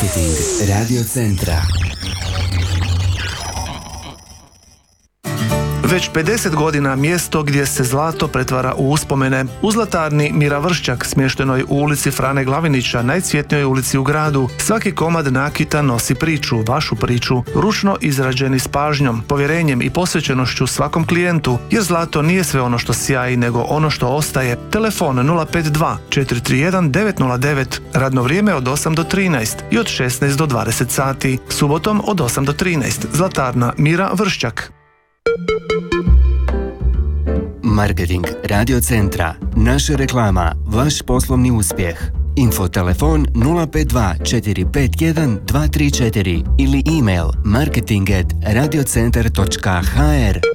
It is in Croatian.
Marketing Radio Centra. Već 50 godina mjesto gdje se zlato pretvara u uspomene. U zlatarni Mira Vrščak, smještenoj u ulici Frane Glavinića, najcvjetnijoj ulici u gradu, svaki komad nakita nosi priču, vašu priču, ručno izrađeni s pažnjom, povjerenjem i posvećenošću svakom klijentu, jer zlato nije sve ono što sjaji, nego ono što ostaje. Telefon 052 431 909, radno vrijeme od 8 do 13 i od 16 do 20 sati, subotom od 8 do 13. Zlatarna Mira Vrščak. Marketing Radio Centra. Naša reklama, vaš poslovni uspjeh. Info telefon 052 451 234 ili email marketing@radiocentar.hr.